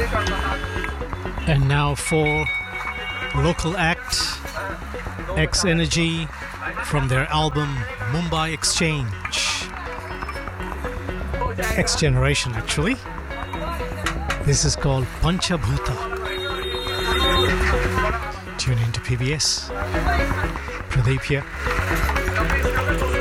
And now for local act X Energy from their album Mumbai Exchange. X Generation actually. This is called Panchabhuta. Tune into PBS. Pradeep here.